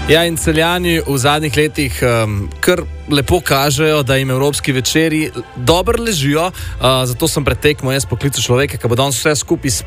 Ja, in Celjani v zadnjih letih kar lepo kažejo, da jim evropski večeri dobro ležijo. Zato sem pred tekmo jaz poklical človeka, ki bo danes vse skupaj